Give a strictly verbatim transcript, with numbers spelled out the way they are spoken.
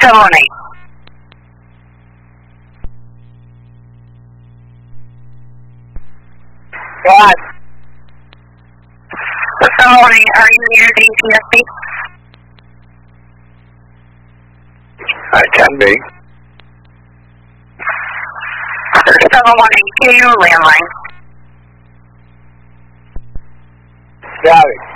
seven one eight. What? seven one eight, are you near the T S P? I can be. seven one eight, can you landline? Got it.